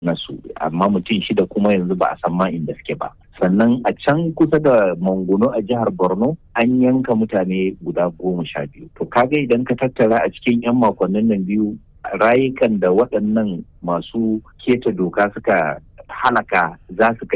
nasu, amma mutum 6 kuma yanzu ba a san ma inda suke ba. Sannan a can kusa da Manguno a jihar Borno an yanka mutane guda 12. To kaga idan ka tattara a cikin 'yan makonnin nan biyu, rayukan da waɗannan masu keta doka suka halaka za su